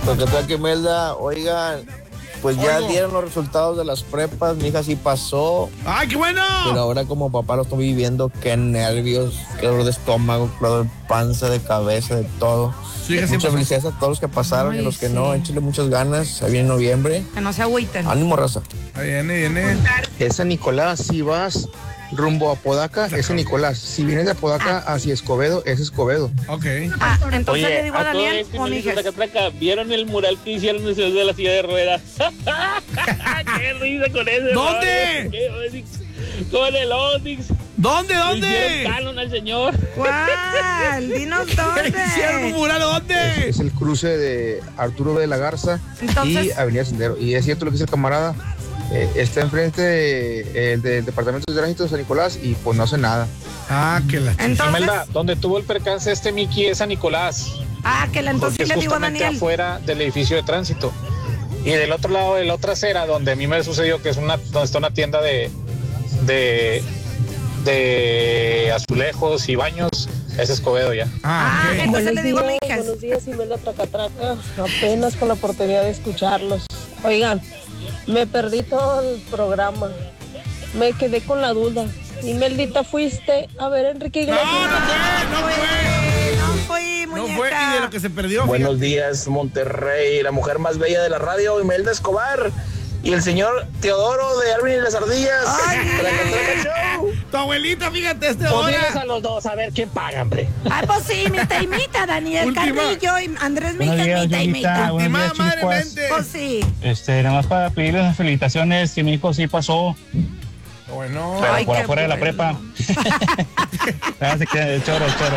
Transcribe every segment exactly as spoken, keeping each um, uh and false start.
Porque tal que Imelda, oigan, pues ya Oigo. dieron los resultados de las prepas, mi hija sí pasó. ¡Ay, qué bueno! Pero ahora como papá lo estoy viviendo, qué nervios, qué dolor de estómago, qué dolor de panza, de cabeza, de todo. Su hija sí Muchas pasó. felicidades a todos los que pasaron Ay, y a los que sí. no, échenle muchas ganas, ahí viene noviembre. Que no se agüiten. Ánimo, raza. Ahí viene, viene. Es San Nicolás, si vas rumbo a Apodaca, es San Nicolás. Si vienes de Apodaca hacia Escobedo, es Escobedo. Ok. Ah, entonces le digo a a todo Daniel esto, o a mi hija. Traca, traca, ¿vieron el mural que hicieron de de la silla de ruedas? ¡Qué risa con ese! ¿Dónde? ¿Qué? Con el Onix. ¿Dónde, Le dónde? hicieron canon al señor. ¿Cuál? Dinos ¿Hicieron un dónde. mural dónde? Es el cruce de Arturo B. de la Garza Entonces- y Avenida Sendero. Y es cierto lo que dice el camarada, eh, está enfrente de- eh, del Departamento de Tránsito de San Nicolás y pues no hace nada. Ah, que la ch- Entonces, Imelda, donde tuvo el percance este Mickey es San Nicolás, ah, que la porque entonces es le digo a justamente Daniel. afuera del edificio de tránsito. Y del otro lado de la otra acera, donde a mí me sucedió, que es una, donde está una tienda de, de, de azulejos y baños, es Escobedo ya. Ah, Ah, ok. entonces le digo a mi hija. Buenos días, Imelda Tracatraca. Apenas con la oportunidad de escucharlos. Oigan, me perdí todo el programa. Me quedé con la duda. Imeldita, ¿fuiste a ver a Enrique No, Iglesias? no fue, no fue. No fui, No muñeca. fue y de lo que se perdió. Buenos fíjate. días, Monterrey, la mujer más bella de la radio, Imelda Escobar. Y el señor Teodoro de Alvin y las Ardillas. Ay. Traca, traca, show. Tu abuelita, fíjate, este Pues diles hora. a los dos, a ver quién paga, hombre. Ay, pues sí, imita, imita, Daniel Última. Carrillo y Andrés Buenos Mija, días, imita, Yolita. imita. Buenos Última días, madre chicos. mente. Pues sí. Este, nada más para pedirles las felicitaciones que mi hijo sí pasó, Bueno. pero Ay, por qué afuera de la bueno. prepa. Ah, se queda el choro, el choro.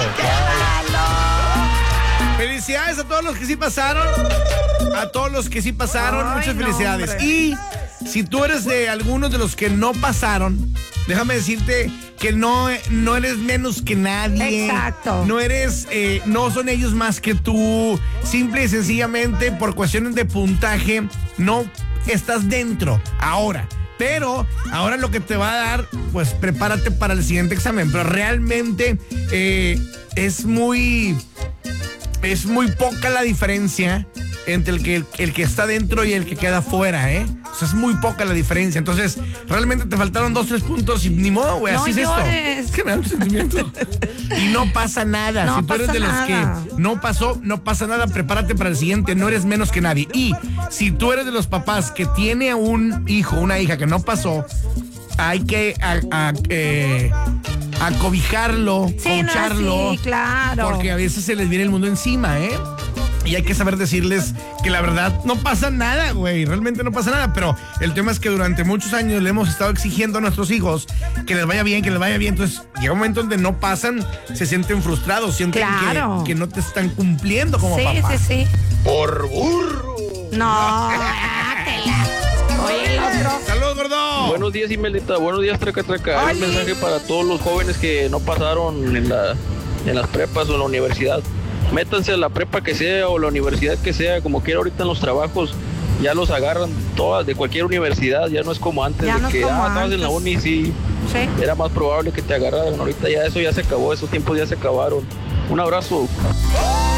Felicidades a todos los que sí pasaron. A todos los que sí pasaron, Ay, muchas no, felicidades. hombre. Y si tú eres de algunos de los que no pasaron, déjame decirte que no, no eres menos que nadie. Exacto. No eres, eh, no son ellos más que tú. Simple y sencillamente por cuestiones de puntaje, no estás dentro ahora. Pero ahora lo que te va a dar, pues prepárate para el siguiente examen. Pero realmente eh, es muy, es muy poca la diferencia entre el que, el, el que está dentro y el que queda afuera, ¿eh? O sea, es muy poca la diferencia. Entonces, realmente te faltaron dos, tres puntos y ni modo, güey, No así es llores. esto. Es que me da un sentimiento. Y no pasa nada. No si tú eres pasa de los nada. que no pasó, no pasa nada, prepárate para el siguiente, no eres menos que nadie. Y si tú eres de los papás que tiene a un hijo, una hija que no pasó, hay que a, a, eh, acobijarlo, Sí, no, coacharlo, sí, claro. porque a veces se les viene el mundo encima, ¿eh? Y hay que saber decirles que la verdad no pasa nada, güey. Realmente no pasa nada. Pero el tema es que durante muchos años le hemos estado exigiendo a nuestros hijos que les vaya bien, que les vaya bien. Entonces llega un momento donde no pasan, se sienten frustrados, sienten Claro. que, que no te están cumpliendo como Sí, papá. sí, sí. Por burro. No, dátela. Oye, el otro. ¡Saludos, gordo! Buenos días, Imelita. Buenos días, Traca Traca. Oli. Un mensaje para todos los jóvenes que no pasaron en, la, en las prepas o en la universidad. Métanse a la prepa que sea o la universidad que sea, como quiera ahorita en los trabajos. Ya los agarran todas de cualquier universidad. Ya no es como antes, Ya de no es que como ah, estabas en la antes. uni, sí. Sí. Era más probable que te agarraran. Ahorita ya eso ya se acabó, esos tiempos ya se acabaron. Un abrazo.